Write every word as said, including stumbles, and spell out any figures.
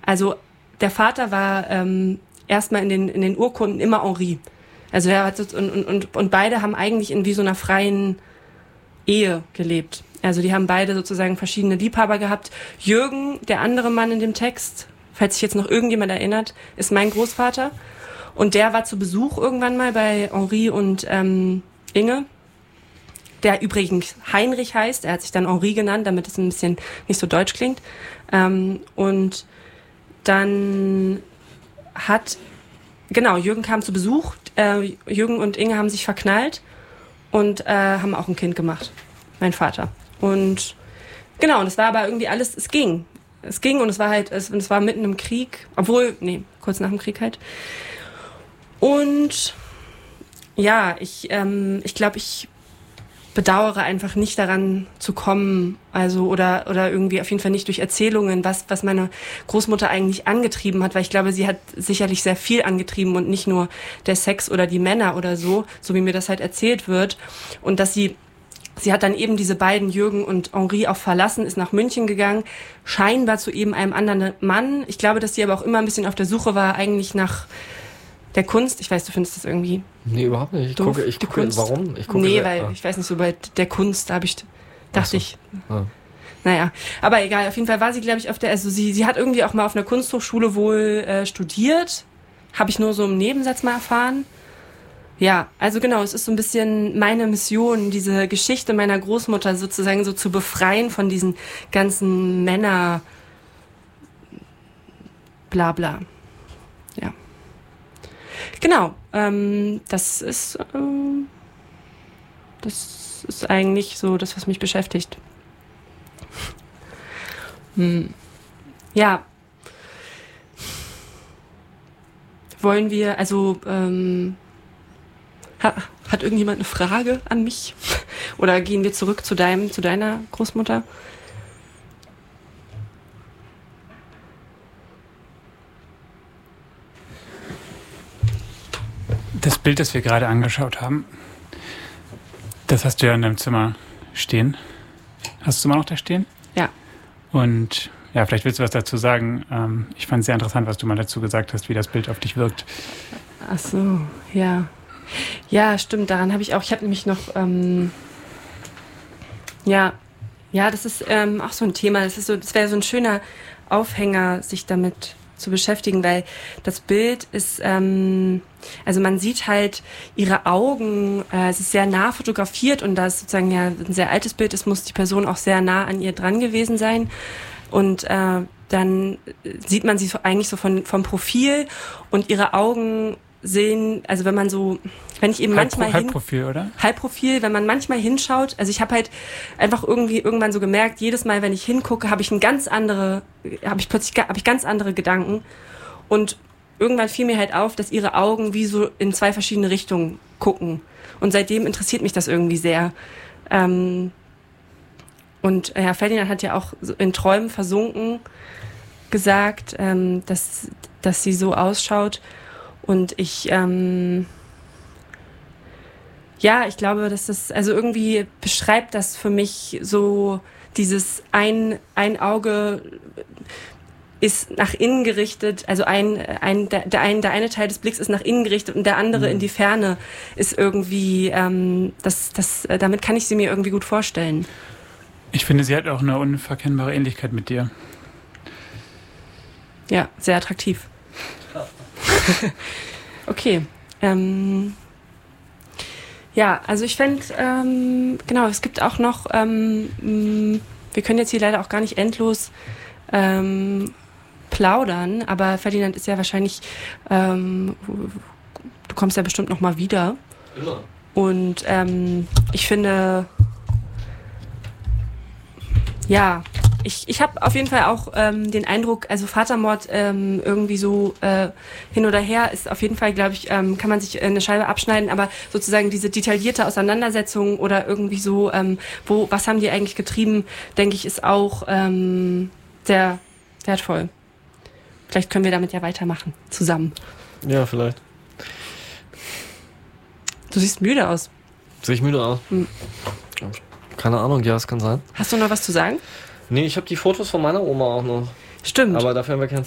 also der Vater war ähm, erstmal in den, in den Urkunden immer Henri. Also er hat und, und, und beide haben eigentlich in wie so einer freien Ehe gelebt. Also die haben beide sozusagen verschiedene Liebhaber gehabt. Jürgen, der andere Mann in dem Text, falls sich jetzt noch irgendjemand erinnert, ist mein Großvater. Und der war zu Besuch irgendwann mal bei Henri und ähm, Inge, der übrigens Heinrich heißt. Er hat sich dann Henri genannt, damit es ein bisschen nicht so deutsch klingt. Ähm, und dann hat, genau, Jürgen kam zu Besuch. Äh, Jürgen und Inge haben sich verknallt und äh, haben auch ein Kind gemacht. Mein Vater. Und genau, und es war aber irgendwie alles, es ging. Es ging und es war halt, es, es war mitten im Krieg. Obwohl, nee, kurz nach dem Krieg halt. Und ja, ich, ähm, ich glaube, ich bedauere einfach nicht daran zu kommen, also oder oder irgendwie auf jeden Fall nicht durch Erzählungen, was was meine Großmutter eigentlich angetrieben hat, weil ich glaube, sie hat sicherlich sehr viel angetrieben und nicht nur der Sex oder die Männer oder so, so wie mir das halt erzählt wird. Und dass sie sie hat dann eben diese beiden, Jürgen und Henri, auch verlassen, ist nach München gegangen, scheinbar zu eben einem anderen Mann. Ich glaube, dass sie aber auch immer ein bisschen auf der Suche war, eigentlich nach der Kunst. Ich weiß, du findest das irgendwie Nee, überhaupt nicht. Ich doof, gucke, ich die gucke, Kunst. warum? Ich gucke nee, sehr, weil, ah. ich weiß nicht, so bei der Kunst, da habe ich, dachte so. ich, Ah. naja, aber egal, auf jeden Fall war sie, glaube ich, auf der, also sie, sie hat irgendwie auch mal auf einer Kunsthochschule wohl äh, studiert, habe ich nur so im Nebensatz mal erfahren. Ja, also genau, es ist so ein bisschen meine Mission, diese Geschichte meiner Großmutter sozusagen so zu befreien von diesen ganzen Männer bla bla. Ja. Genau, ähm, das ist ähm, das ist eigentlich so das, was mich beschäftigt. Hm. Ja. Wollen wir, also ähm, ha, hat irgendjemand eine Frage an mich? Oder gehen wir zurück zu deinem, zu deiner Großmutter? Das Bild, das wir gerade angeschaut haben, das hast du ja in deinem Zimmer stehen. Hast du immer noch da stehen? Ja. Und ja, vielleicht willst du was dazu sagen. Ähm, ich fand es sehr interessant, was du mal dazu gesagt hast, wie das Bild auf dich wirkt. Ach so, ja. Ja, stimmt, daran habe ich auch, ich habe nämlich noch, ähm, ja, ja, das ist ähm, auch so ein Thema. Das ist so, das wäre so ein schöner Aufhänger, sich damit zu beschäftigen, weil das Bild ist, ähm, also man sieht halt ihre Augen, äh, es ist sehr nah fotografiert und da es sozusagen ja ein sehr altes Bild ist, muss die Person auch sehr nah an ihr dran gewesen sein und äh, dann sieht man sie so eigentlich so von, vom Profil und ihre Augen sehen, also wenn man so, wenn ich eben Halb, manchmal Halbprofil, oder? Halbprofil, wenn man manchmal hinschaut, also ich habe halt einfach irgendwie irgendwann so gemerkt, jedes Mal, wenn ich hingucke, habe ich ein ganz andere, habe ich plötzlich habe ich ganz andere Gedanken und irgendwann fiel mir halt auf, dass ihre Augen wie so in zwei verschiedene Richtungen gucken und seitdem interessiert mich das irgendwie sehr. Ähm, und Herr Ferdinand hat ja auch in Träumen versunken gesagt, ähm, dass dass sie so ausschaut. Und ich, ähm, ja, ich glaube, dass das, also irgendwie beschreibt das für mich so dieses ein, ein Auge ist nach innen gerichtet, also ein, ein, der, der, ein, der eine Teil des Blicks ist nach innen gerichtet und der andere mhm. in die Ferne ist irgendwie, ähm, das, das, damit kann ich sie mir irgendwie gut vorstellen. Ich finde, sie hat auch eine unverkennbare Ähnlichkeit mit dir. Ja, sehr attraktiv. Okay. Ähm, ja, also ich fände, ähm, genau, es gibt auch noch, ähm, wir können jetzt hier leider auch gar nicht endlos ähm, plaudern, aber Ferdinand ist ja wahrscheinlich, ähm, du kommst ja bestimmt noch mal wieder. Immer. Und ähm, ich finde, ja, ich, ich habe auf jeden Fall auch ähm, den Eindruck, also Vatermord ähm, irgendwie so äh, hin oder her ist auf jeden Fall, glaube ich, ähm, kann man sich eine Scheibe abschneiden, aber sozusagen diese detaillierte Auseinandersetzung oder irgendwie so, ähm, wo, was haben die eigentlich getrieben, denke ich, ist auch ähm, sehr wertvoll. Vielleicht können wir damit ja weitermachen, zusammen. Ja, vielleicht. Du siehst müde aus. Sehe ich müde aus? Hm. Keine Ahnung, ja, es kann sein. Hast du noch was zu sagen? Nee, ich habe die Fotos von meiner Oma auch noch. Stimmt. Aber dafür haben wir keine Zeit.